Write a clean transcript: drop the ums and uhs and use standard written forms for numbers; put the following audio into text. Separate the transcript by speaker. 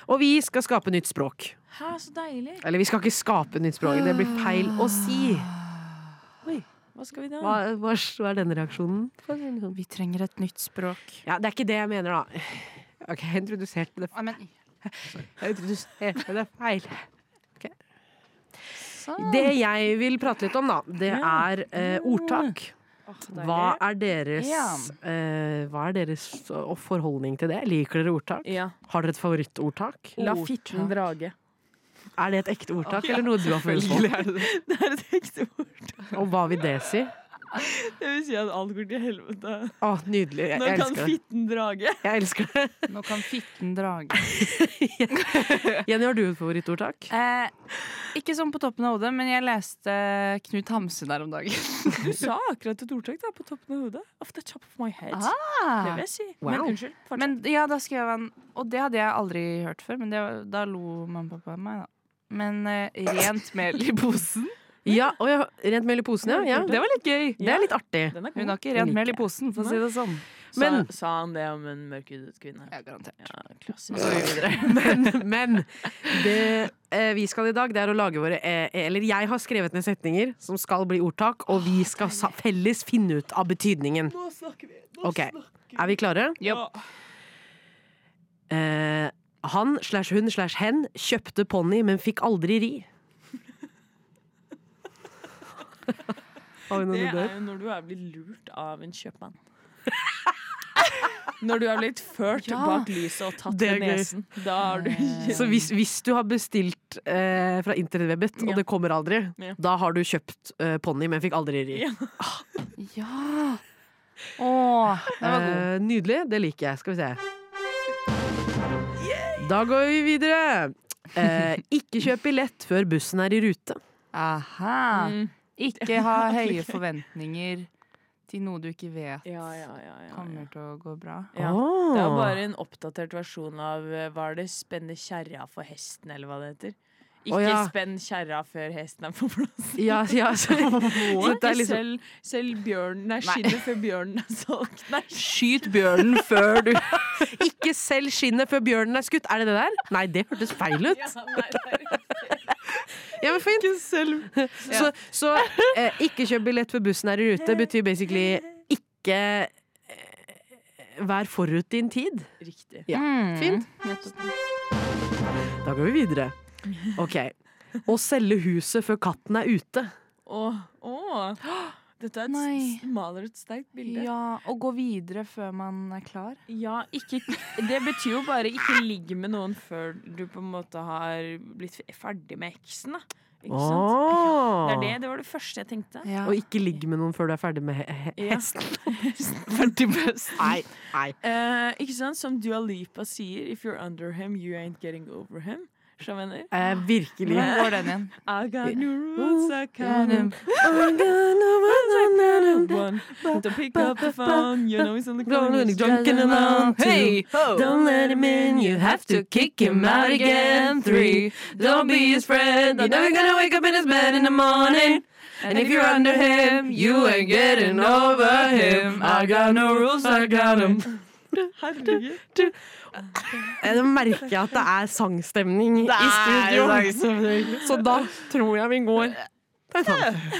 Speaker 1: Og vi skal skape nytt språk.
Speaker 2: Hæ, så deilig.
Speaker 1: Eller vi skal ikke skape nytt språk, det blir feil å si.
Speaker 2: Oi, hva skal vi da?
Speaker 1: Hva er denne reaksjonen?
Speaker 3: Vi trenger et nytt språk.
Speaker 1: Ja, det er ikke det jeg mener da. Ok, jeg introduserte det feil. Okay. Det jeg vil prate litt om da, det er ordtak. Hva er deres forholdning til det? Liker dere ordtak?
Speaker 2: Ja.
Speaker 1: Har dere et favorittordtak?
Speaker 2: La fitten drage.
Speaker 1: Er det et ekte ordtak, eller noe du har funnet på?
Speaker 2: Det er et ekte ordtak.
Speaker 1: Og hva vil det si?
Speaker 2: Det vil si at alt går til helvete.
Speaker 1: Nydelig, jeg
Speaker 2: Nå kan
Speaker 1: elsker det.
Speaker 2: fitten drage.
Speaker 1: Jeg elsker det.
Speaker 3: Nå kan fitten drage.
Speaker 1: Jenny, har du et favorittordtak?
Speaker 3: Ikke sånn på toppen av hodet, men jeg leste Knut Hamse der om dagen.
Speaker 2: Du sa akkurat et ordtak da, på toppen av hodet. Off the top of my head. Det vil jeg si.
Speaker 1: Wow.
Speaker 2: Men unnskyld. fortsett.
Speaker 3: Men ja, da skrev han, og det hadde jeg aldri hørt før, men da lo mamma og pappa av meg da. Men rent mel i posen.
Speaker 1: Ja, rent mel i posen, ja.
Speaker 3: Det var litt gøy.
Speaker 1: Det er litt artig.
Speaker 2: Den er god.
Speaker 3: Hun har ikke rent mel i posen, for å si det sånn.
Speaker 2: Sa han det om en mørkhudet kvinne?
Speaker 3: Ja, garantert.
Speaker 2: Ja, klassisk.
Speaker 1: Men det vi skal i dag, det er å lage våre eller jeg har skrevet ned setninger som skal bli ordtak, og vi skal felles finne ut av betydningen.
Speaker 2: Nå snakker vi.
Speaker 1: Ok, er vi klare?
Speaker 2: Ja.
Speaker 1: Han/hun/hen kjøpte ponni, men fikk aldri ri.
Speaker 2: Det er jo når du er blitt lurt av en kjøpmann. Når du er blitt ført bak lyset og tatt ved nesen. Da har du
Speaker 1: Så hvis du har bestilt fra internettwebbet, og det kommer aldri, da har du kjøpt ponni, men fikk aldri ri.
Speaker 3: Ja. Åh, det var god.
Speaker 1: Nydelig, det liker jeg. Skal vi se. Da går vi videre. Ikke kjøp billett før bussen er i rute.
Speaker 3: Aha. Ikke ha høye forventninger til noe du ikke vet kommer til å gå bra.
Speaker 2: Ja. Det er bare en oppdatert versjon av hva er det spenne kjerra for hesten, eller hva det heter. Ikke spenn kjerra før hesten er på plass.
Speaker 1: Så
Speaker 2: Selv bjørnen er skinnet før bjørnen er solgt. Nei.
Speaker 1: Skyt bjørnen før du Ikke selv skinnet før bjørnen er skutt. Er det det der? Nei, det hørtes feil ut. Ja, men fint. Så ikke kjøp billett før bussen er i rute betyr basically ikke vær forut din tid.
Speaker 2: Riktig.
Speaker 1: Ja, fint. Da går vi videre. Ok. Å selge huset før katten er ute.
Speaker 2: Dette er maler et sterkt bilde.
Speaker 3: Ja, å gå videre før man er klar.
Speaker 2: Ja, det betyr jo bare ikke ligge med noen før du på en måte har blitt ferdig med eksen, da. Ikke sant? Det var det første jeg tenkte.
Speaker 1: Ja. Og ikke ligge med noen før du er ferdig med hesten.
Speaker 3: Ferdig med hesten.
Speaker 1: Nei.
Speaker 2: Ikke sant? Som Dua Lipa sier, if you're under him, you ain't getting over him. Virkelig.
Speaker 3: Hvor går den igjen?
Speaker 2: I got new rules, I count them. Don't pick up the phone, you know he's on the corner, he's drunk and alone.
Speaker 3: Hey,
Speaker 1: don't let him in, you have to kick him out again. 3, don't be his friend, you're never gonna wake up in his bed in the morning. And if you're under him, you ain't getting over him. I got no rules, I got him.
Speaker 2: Herregud.
Speaker 1: Jeg merker at det er sangstemning i studio. Så da tror jeg vi går.